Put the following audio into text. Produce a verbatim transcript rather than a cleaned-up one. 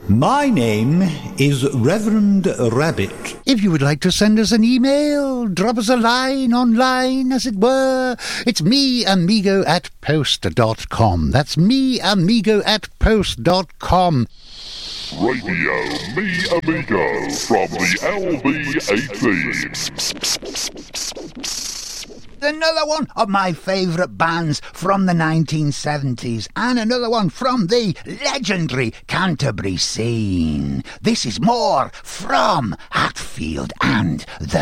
My name is Reverend Rabbit. If you would like to send us an email, drop us a line online, as it were, it's me amigo at post dot com. That's me amigo at post dot com. Radio Me Amigo from the L B eighteen. Another one of my favourite bands from the nineteen seventies, and another one from the legendary Canterbury scene. This is more from Hatfield and the